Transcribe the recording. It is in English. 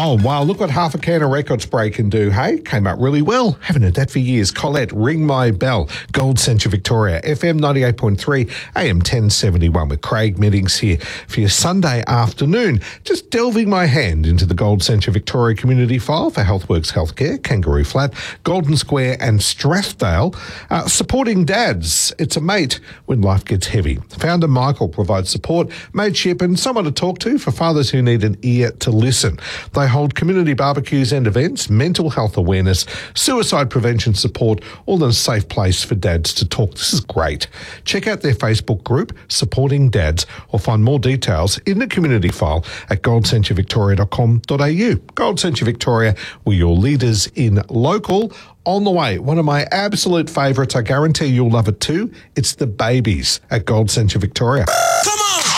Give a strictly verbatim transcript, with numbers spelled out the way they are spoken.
Oh, wow, look what half a can of record spray can do, hey? Came out really well. Haven't heard that for years. Colette, Ring My Bell, Gold Central Victoria, F M ninety-eight point three, A M ten seventy-one with Craig Meddings here for your Sunday afternoon. Just delving my hand into the Gold Central Victoria community file for Healthworks Healthcare, Kangaroo Flat, Golden Square and Strathdale. Uh, supporting dads. It's a mate when life gets heavy. Founder Michael provides support, mateship and someone to talk to for fathers who need an ear to listen. They hold community barbecues and events, mental health awareness, suicide prevention support, all in a safe place for dads to talk. This is great. Check out their Facebook group, Supporting Dads, or find more details in the community file at gold central victoria dot com dot a u. Gold Central Victoria, we're your leaders in local. On the way, one of my absolute favourites, I guarantee you'll love it too. It's the Babies at Gold Central Victoria. Come on!